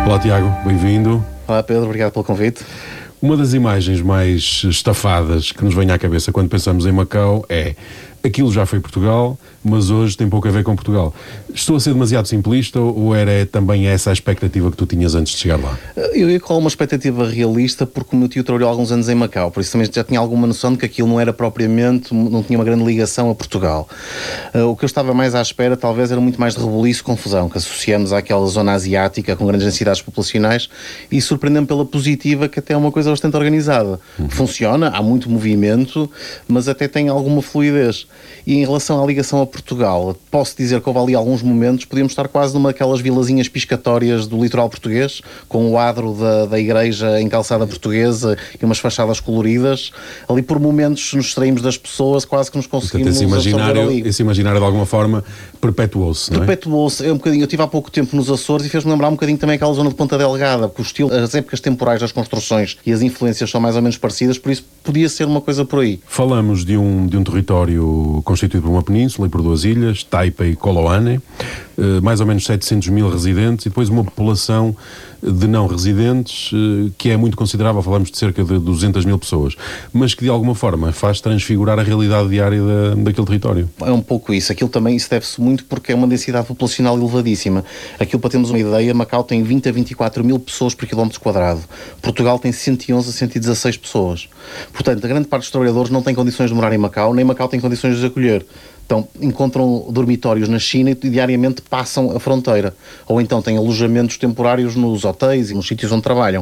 Olá Tiago, bem-vindo. Olá Pedro, obrigado pelo convite. Uma das imagens mais estafadas que nos vem à cabeça quando pensamos em Macau é: aquilo já foi Portugal, mas hoje tem pouco a ver com Portugal. Estou a ser demasiado simplista ou era também essa a expectativa que tu tinhas antes de chegar lá? Eu ia com uma expectativa realista porque o meu tio trabalhou alguns anos em Macau, por isso também já tinha alguma noção de que aquilo não era propriamente, não tinha uma grande ligação a Portugal. O que eu estava mais à espera talvez era muito mais de rebuliço e confusão, que associamos àquela zona asiática com grandes densidades populacionais, e surpreendeu-me pela positiva que até é uma coisa bastante organizada. Funciona, há muito movimento, mas até tem alguma fluidez. E em relação à ligação a Portugal, posso dizer que houve ali alguns momentos, podíamos estar quase numa daquelas vilazinhas piscatórias do litoral português, com o adro da igreja em calçada portuguesa e umas fachadas coloridas. Ali por momentos nos distraímos das pessoas, quase que nos conseguimos absorver ali. Esse imaginário de alguma forma perpetuou-se, não é? Perpetuou-se. Eu estive há pouco tempo nos Açores e fez-me lembrar um bocadinho também aquela zona de Ponta Delgada, porque o estilo, as épocas temporais das construções e as influências são mais ou menos parecidas, por isso podia ser uma coisa por aí. Falamos de um território constituído por uma península e por duas ilhas, Taipa e Koloane, mais ou menos 700 mil residentes e depois uma população de não residentes que é muito considerável. Falamos de cerca de 200 mil pessoas, mas que de alguma forma faz transfigurar a realidade diária daquele território. É um pouco isso. Aquilo também, isso deve-se muito porque é uma densidade populacional elevadíssima. Aquilo, para termos uma ideia, Macau tem 20 a 24 mil pessoas por quilómetro quadrado. Portugal tem 111 a 116 pessoas. Portanto, a grande parte dos trabalhadores não tem condições de morar em Macau, nem Macau tem condições de os acolher. Então, encontram dormitórios na China e diariamente passam a fronteira. Ou então têm alojamentos temporários nos hotéis e nos sítios onde trabalham.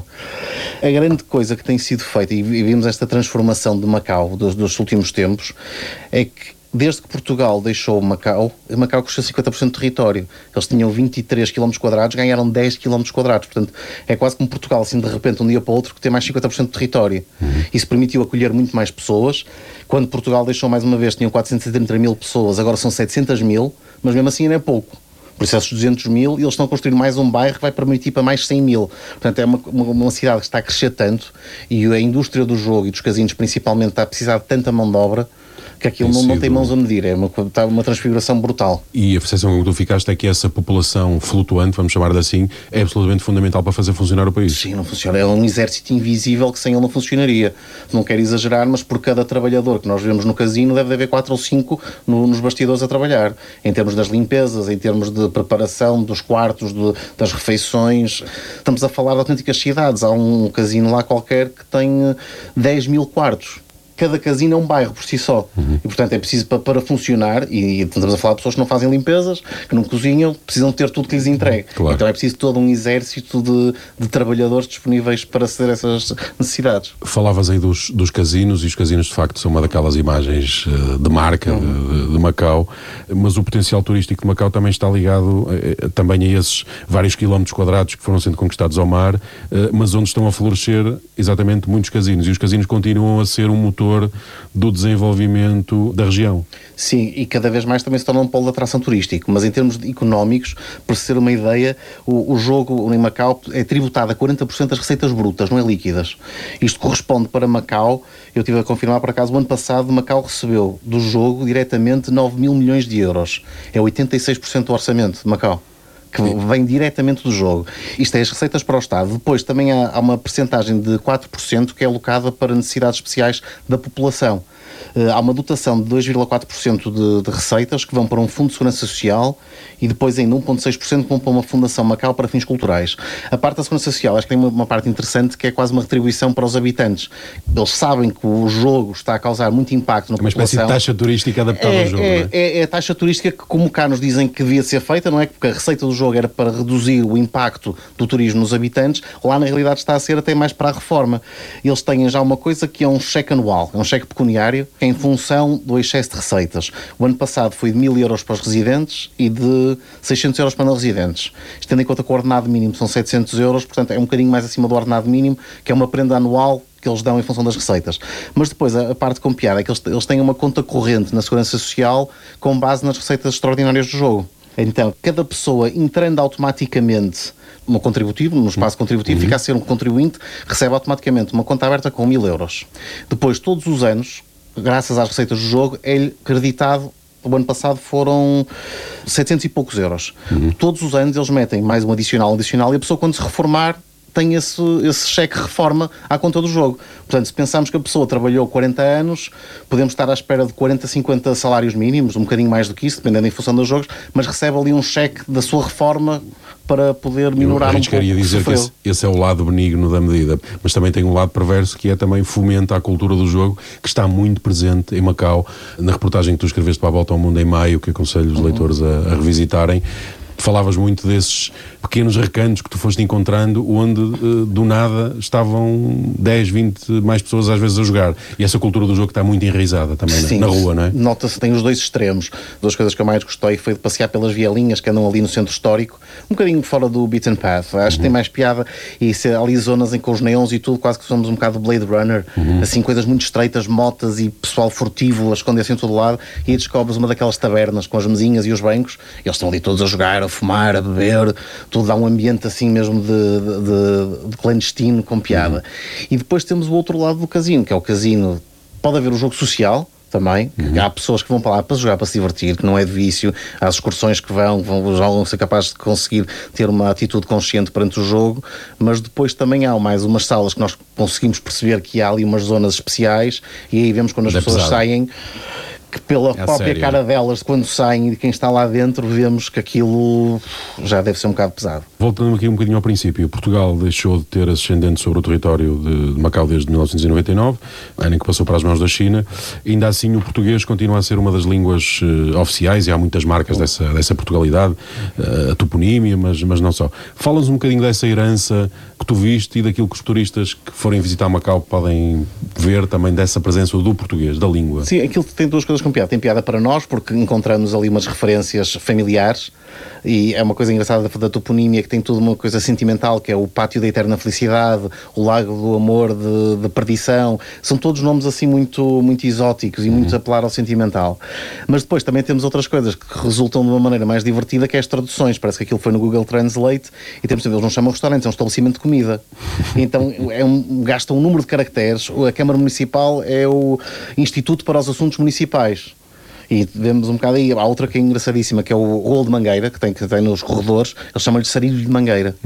A grande coisa que tem sido feita, e vimos esta transformação de Macau dos últimos tempos, é que desde que Portugal deixou Macau cresceu 50% de território. Eles tinham 23 km quadrados, ganharam 10 km quadrados. Portanto, é quase como Portugal, assim, de repente, um dia para o outro, que tem mais 50% de território. Isso permitiu acolher muito mais pessoas. Quando Portugal deixou, mais uma vez, tinham 430 mil pessoas, agora são 700 mil, mas mesmo assim ainda é pouco. Por isso, esses 200 mil, e eles estão a construir mais um bairro que vai permitir para mais 100 mil. Portanto, é uma cidade que está a crescer tanto, e a indústria do jogo e dos casinos, principalmente, está a precisar de tanta mão de obra, que aquilo não tem mãos a medir, está uma transfiguração brutal. E a percepção que tu ficaste é que essa população flutuante, vamos chamar-lhe assim, é absolutamente fundamental para fazer funcionar o país. Sim, não funciona. É um exército invisível que sem ele não funcionaria. Não quero exagerar, mas por cada trabalhador que nós vemos no casino deve haver 4 ou 5 nos bastidores a trabalhar. Em termos das limpezas, em termos de preparação dos quartos, das refeições. Estamos a falar de autênticas cidades. Há um casino lá qualquer que tem 10 mil quartos. Cada casino é um bairro por si só. E, portanto, é preciso para funcionar, e estamos a falar de pessoas que não fazem limpezas, que não cozinham, precisam ter tudo que lhes entregue. Claro. Então é preciso todo um exército de trabalhadores disponíveis para ceder essas necessidades. Falavas aí dos casinos, e os casinos de facto são uma daquelas imagens de marca de Macau, mas o potencial turístico de Macau também está ligado também a esses vários quilómetros quadrados que foram sendo conquistados ao mar, mas onde estão a florescer exatamente muitos casinos, e os casinos continuam a ser um motor do desenvolvimento da região. Sim, e cada vez mais também se torna um polo de atração turístico, mas em termos económicos, para se ter uma ideia, o jogo em Macau é tributado a 40% das receitas brutas, não é líquidas. Isto corresponde para Macau, eu estive a confirmar por acaso, o ano passado Macau recebeu do jogo diretamente 9 mil milhões de euros. É 86% do orçamento de Macau, que vem diretamente do jogo. Isto é as receitas para o Estado. Depois também há uma percentagem de 4% que é alocada para necessidades especiais da população. Há uma dotação de 2,4% de receitas que vão para um fundo de segurança social e depois ainda 1,6% que vão para uma fundação Macau para fins culturais. A parte da segurança social acho que tem uma parte interessante, que é quase uma retribuição para os habitantes. Eles sabem que o jogo está a causar muito impacto na população. Uma espécie de taxa turística adaptada ao jogo, não é? É a taxa turística que, como cá nos dizem que devia ser feita, não é? Porque a receita do jogo era para reduzir o impacto do turismo nos habitantes, lá na realidade está a ser até mais para a reforma. Eles têm já uma coisa que é um cheque anual, é um cheque pecuniário, em função do excesso de receitas. O ano passado foi de 1.000 euros para os residentes e de 600 euros para não residentes. Isto tendo em conta que o ordenado mínimo são 700 euros, portanto é um bocadinho mais acima do ordenado mínimo, que é uma prenda anual que eles dão em função das receitas. Mas depois a parte com piada é que eles têm uma conta corrente na Segurança Social com base nas receitas extraordinárias do jogo. Então, cada pessoa entrando automaticamente no contributivo, no espaço contributivo, fica a ser um contribuinte, recebe automaticamente uma conta aberta com 1.000 euros. Depois, todos os anos, graças às receitas do jogo, é-lhe creditado o ano passado foram 700 e poucos euros. Todos os anos eles metem mais um adicional, e a pessoa quando se reformar tem esse cheque reforma à conta do jogo. Portanto, se pensarmos que a pessoa trabalhou 40 anos, podemos estar à espera de 40, 50 salários mínimos, um bocadinho mais do que isso, dependendo em função dos jogos, mas recebe ali um cheque da sua reforma para poder minorar um pouco. Queria dizer que esse é o lado benigno da medida, mas também tem um lado perverso que é também fomenta a cultura do jogo, que está muito presente em Macau. Na reportagem que tu escreveste para a Volta ao Mundo em maio, que aconselho os leitores a revisitarem, falavas muito desses pequenos recantos que tu foste encontrando, onde do nada estavam 10, 20 mais pessoas às vezes a jogar. E essa cultura do jogo está muito enraizada também. Sim, na rua, não é? Nota-se, tem os dois extremos. Duas coisas que eu mais gostei foi de passear pelas vielinhas que andam ali no centro histórico, um bocadinho fora do beaten path. Acho que tem mais piada, e ali zonas em que os neons e tudo, quase que somos um bocado Blade Runner, assim, coisas muito estreitas, motas e pessoal furtivo a esconder-se em todo lado, e aí descobres uma daquelas tabernas com as mesinhas e os bancos, e eles estão ali todos a jogar, a fumar, a beber, tudo dá um ambiente assim mesmo de clandestino, com piada. E depois temos o outro lado do casino, que é o casino. Pode haver o jogo social também, há pessoas que vão para lá para jogar, para se divertir, que não é de vício, há as excursões que já vão ser capazes de conseguir ter uma atitude consciente perante o jogo, mas depois também há mais umas salas que nós conseguimos perceber que há ali umas zonas especiais, e aí vemos quando as pessoas saem, que pela própria cara delas, quando saem, e de quem está lá dentro, vemos que aquilo já deve ser um bocado pesado. Voltando aqui um bocadinho ao princípio, Portugal deixou de ter ascendente sobre o território de Macau desde 1999, ano em que passou para as mãos da China. Ainda assim, o português continua a ser uma das línguas oficiais, e há muitas marcas dessa Portugalidade, a toponímia, mas não só. Fala-nos um bocadinho dessa herança que tu viste e daquilo que os turistas que forem visitar Macau podem ver também, dessa presença do português, da língua. Sim, aquilo tem duas coisas com piada. Tem piada para nós, porque encontramos ali umas referências familiares, e é uma coisa engraçada da toponímia, que tem tudo uma coisa sentimental, que é o Pátio da Eterna Felicidade, o Lago do Amor de Perdição. São todos nomes assim muito, muito exóticos e muito a apelar ao sentimental. Mas depois também temos outras coisas que resultam de uma maneira mais divertida, que é as traduções. Parece que aquilo foi no Google Translate, e temos, eles não chamam restaurantes, é um estabelecimento de comida. Então gasta um número de caracteres. A Câmara Municipal é o Instituto para os Assuntos Municipais. E vemos um bocado aí. Há outra que é engraçadíssima, que é o rolo de mangueira, que tem nos corredores. Eles chamam-lhe de sarilho de mangueira.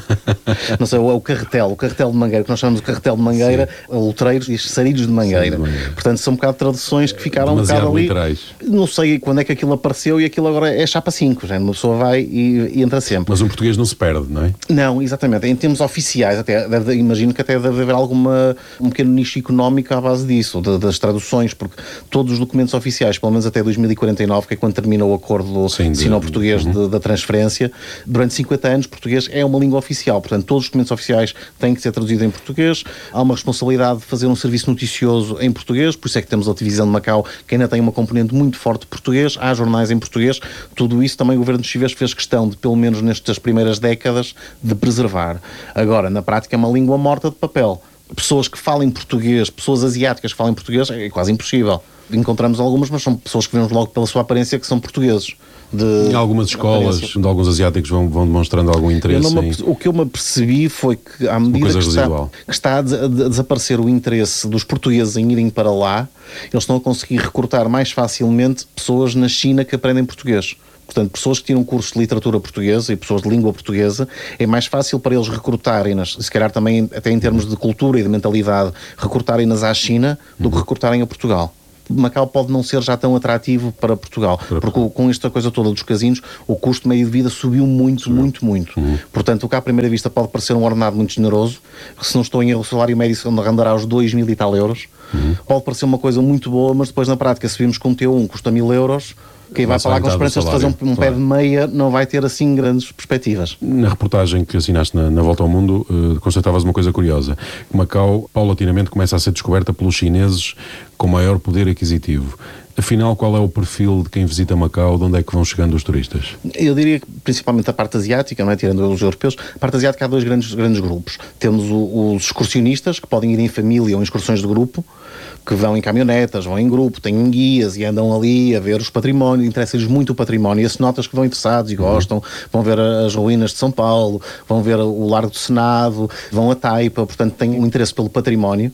Não sei, o carretel de mangueira, que nós chamamos de carretel de mangueira, letreiros diz sarilhos de mangueira. Portanto, são um bocado de traduções que ficaram demasiado um bocado ali. literais. Não sei quando é que aquilo apareceu, e aquilo agora é chapa 5, já uma pessoa vai e entra sempre. Mas o português não se perde, não é? Não, exatamente. Em termos oficiais, imagino que até deve haver um pequeno nicho económico à base disso, das traduções, porque todos os documentos oficiais, pelo menos até 2049, que é quando termina o acordo sino-português da transferência, durante 50 anos português é uma língua oficial. Portanto, todos os documentos oficiais têm que ser traduzidos em português. Há uma responsabilidade de fazer um serviço noticioso em português, por isso é que temos a televisão de Macau, que ainda tem uma componente muito forte de português. Há jornais em português. Tudo isso também o governo chinês fez questão de, pelo menos nestas primeiras décadas, de preservar. Agora, na prática, é uma língua morta de papel. Pessoas que falem português, pessoas asiáticas que falem português, é quase impossível. Encontramos algumas, mas são pessoas que vemos logo pela sua aparência que são portugueses. Em algumas escolas, onde alguns asiáticos vão demonstrando algum interesse. O que eu me apercebi foi que, à medida que está a desaparecer o interesse dos portugueses em irem para lá, eles estão a conseguir recrutar mais facilmente pessoas na China que aprendem português. Portanto, pessoas que tiram cursos de literatura portuguesa e pessoas de língua portuguesa, é mais fácil para eles recrutarem-nas, se calhar também até em termos de cultura e de mentalidade, recrutarem-nas à China do que recrutarem a Portugal. Macau pode não ser já tão atrativo para Portugal, porque com esta coisa toda dos casinos, o custo meio de vida subiu muito. Portanto, o que à primeira vista pode parecer um ordenado muito generoso, se não estou em erro, o salário médio andará aos 2.000 e tal euros, pode parecer uma coisa muito boa, mas depois na prática, se vimos que um T1 custa 1.000 euros, quem vai para lá com esperanças de fazer um pé de meia não vai ter assim grandes perspectivas. Na reportagem que assinaste na Volta ao Mundo, constatavas uma coisa curiosa, que Macau paulatinamente começa a ser descoberta pelos chineses com maior poder aquisitivo. Afinal, qual é o perfil de quem visita Macau? De onde é que vão chegando os turistas? Eu diria que principalmente a parte asiática, não é? Tirando os europeus, a parte asiática há dois grandes grupos. Temos os excursionistas, que podem ir em família ou em excursões de grupo, que vão em caminhonetas, vão em grupo, têm guias e andam ali a ver os patrimónios, interessa-lhes muito o património, e esses notas que vão interessados e gostam, vão ver as ruínas de São Paulo, vão ver o Largo do Senado, vão a Taipa, portanto têm um interesse pelo património,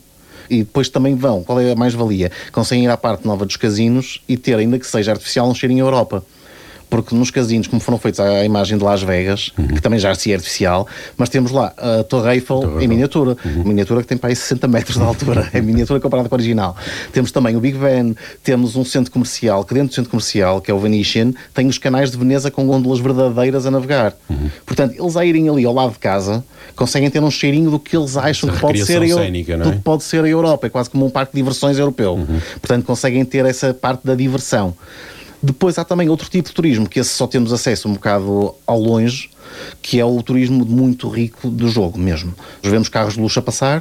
E depois também vão, qual é a mais-valia? Conseguem ir à parte nova dos casinos e ter, ainda que seja artificial, um cheirinho Europa. Porque nos casinos, como foram feitos à imagem de Las Vegas, que também já se é artificial, mas temos lá a Torre Eiffel em miniatura. Miniatura que tem para aí 60 metros de altura. É miniatura comparada com a original. Temos também o Big Ben, temos um centro comercial, que dentro do centro comercial, que é o Venetian, tem os canais de Veneza com gôndolas verdadeiras a navegar. Portanto, eles a irem ali ao lado de casa, conseguem ter um cheirinho do que eles acham que pode ser, cénica, não é? do que pode ser a Europa. É quase como um parque de diversões europeu. Portanto, conseguem ter essa parte da diversão. Depois há também outro tipo de turismo, que esse só temos acesso um bocado ao longe, que é o turismo muito rico do jogo mesmo. Nós vemos carros de luxo a passar,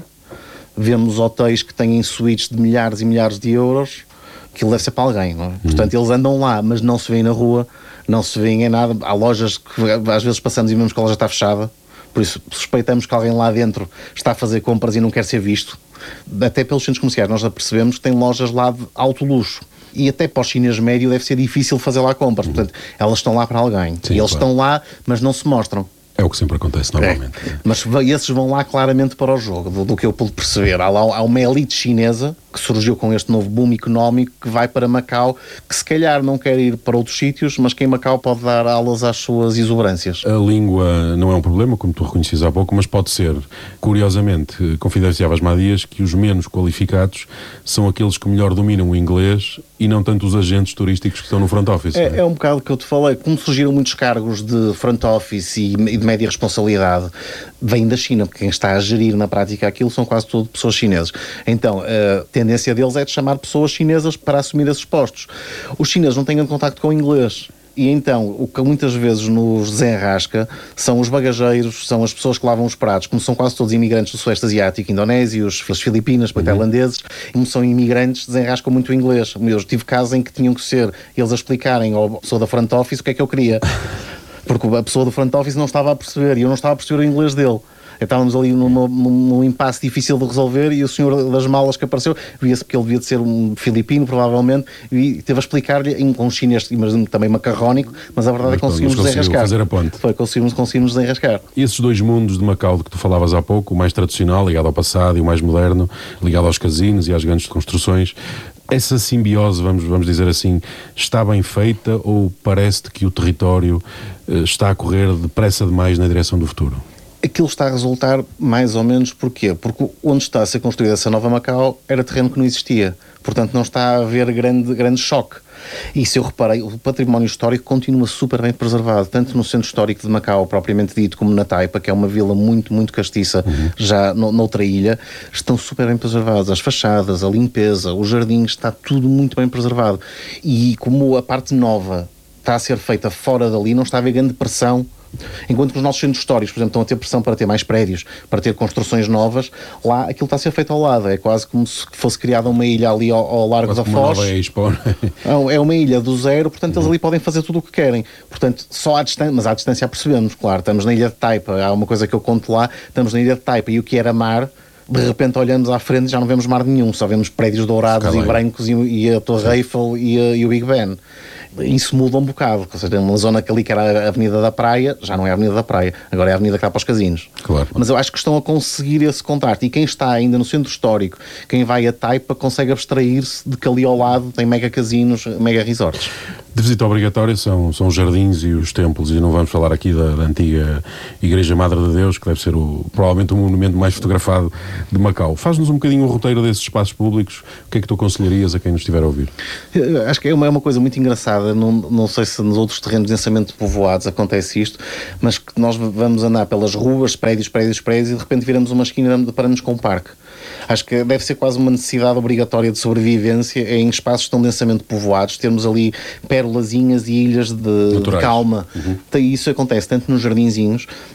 vemos hotéis que têm suítes de milhares e milhares de euros, aquilo deve ser para alguém, não é? Portanto, eles andam lá, mas não se vêem na rua, não se vêem em nada. Há lojas que às vezes passamos e vemos que a loja está fechada, por isso suspeitamos que alguém lá dentro está a fazer compras e não quer ser visto. Até pelos centros comerciais nós já percebemos que tem lojas lá de alto luxo. E até para os chineses médio deve ser difícil fazer lá compras. Portanto, elas estão lá para alguém. Sim, e eles claro. estão lá, mas não se mostram. É o que sempre acontece normalmente. Mas esses vão lá claramente para o jogo, do que eu pude perceber. Há uma elite chinesa que surgiu com este novo boom económico que vai para Macau, que se calhar não quer ir para outros sítios, mas que em Macau pode dar aulas às suas exuberâncias. A língua não é um problema, como tu reconheces há pouco, mas pode ser. Curiosamente, confidenciavas-me há dias que os menos qualificados são aqueles que melhor dominam o inglês e não tanto os agentes turísticos que estão no front office. É um bocado o que eu te falei. Como surgiram muitos cargos de front office e de média responsabilidade, vem da China, porque quem está a gerir na prática aquilo são quase todas pessoas chinesas. Então, a tendência deles é de chamar pessoas chinesas para assumir esses postos. Os chineses não têm grande contacto com o inglês. E então, o que muitas vezes nos desenrasca são os bagageiros, são as pessoas que lavam os pratos, como são quase todos imigrantes do Sudeste Asiático, indonésios, as Filipinas, tailandeses, como são imigrantes, desenrascam muito o inglês. Eu tive casos em que tinham que ser eles a explicarem à pessoa da front office o que é que eu queria. Porque a pessoa do front office não estava a perceber e eu não estava a perceber o inglês dele. Estávamos ali num impasse difícil de resolver e o senhor das malas que apareceu, via-se que ele devia de ser um filipino, provavelmente, e teve a explicar-lhe em um chinês, imagino também macarrónico, mas a verdade é que conseguimos desenrascar. Fazer a ponte. Conseguimos desenrascar. E esses dois mundos de Macau de que tu falavas há pouco, o mais tradicional, ligado ao passado, e o mais moderno, ligado aos casinos e às grandes construções, essa simbiose, vamos dizer assim, está bem feita ou parece-te que o território está a correr depressa demais na direção do futuro? Aquilo está a resultar mais ou menos porquê? Porque onde está a ser construída essa nova Macau era terreno que não existia. Portanto, não está a haver grande choque. E se eu reparei, o património histórico continua super bem preservado, tanto no centro histórico de Macau, propriamente dito, como na Taipa, que é uma vila muito, muito castiça, já noutra ilha, estão super bem preservados. As fachadas, a limpeza, os jardins, está tudo muito bem preservado. E como a parte nova está a ser feita fora dali, não está a haver grande pressão. Enquanto que os nossos centros históricos, por exemplo, estão a ter pressão para ter mais prédios, para ter construções novas, lá aquilo está a ser feito ao lado. É quase como se fosse criada uma ilha ali ao largo da Foz. É uma ilha do zero, portanto eles ali podem fazer tudo o que querem. Portanto, só à distância, mas à distância percebemos, claro, estamos na ilha de Taipa, há uma coisa que eu conto lá, estamos na ilha de Taipa e o que era mar, de repente olhamos à frente e já não vemos mar nenhum, só vemos prédios dourados e brancos e a Torre Eiffel e o Big Ben. Isso muda um bocado, ou seja, uma zona que ali que era a Avenida da Praia, já não é a Avenida da Praia, agora é a Avenida que dá para os casinos. Claro. Mas eu acho que estão a conseguir esse contrato, e quem está ainda no centro histórico, quem vai a Taipa, consegue abstrair-se de que ali ao lado tem mega casinos, mega resorts. De visita obrigatória são os jardins e os templos, e não vamos falar aqui da antiga Igreja Madre de Deus, que deve ser provavelmente o monumento mais fotografado de Macau. Faz-nos um bocadinho o roteiro desses espaços públicos, o que é que tu aconselharias a quem nos estiver a ouvir? Acho que é uma coisa muito engraçada, não sei se nos outros terrenos de densamento povoados acontece isto, mas que nós vamos andar pelas ruas, prédios, e de repente viramos uma esquina e deparamos com um parque. Acho que deve ser quase uma necessidade obrigatória de sobrevivência em espaços tão densamente povoados, termos ali pérolazinhas e ilhas de calma. Isso acontece tanto nos jardinzinhos,